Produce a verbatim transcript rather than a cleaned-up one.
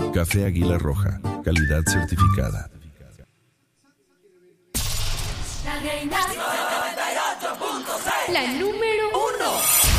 Café Águila Roja, calidad certificada. La reina noventa y ocho punto seis. La número uno.